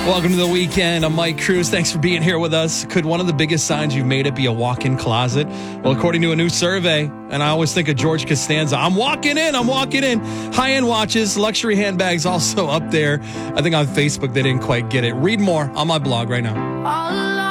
Welcome to the weekend. I'm Mike Cruz. Thanks for being here with us. Could one of the biggest signs you've made it be a walk-in closet? Well, according to a new survey, and I always think of George Costanza, I'm walking in. High-end watches, luxury handbags also up there. I think on Facebook they didn't quite get it. Read more on my blog right now.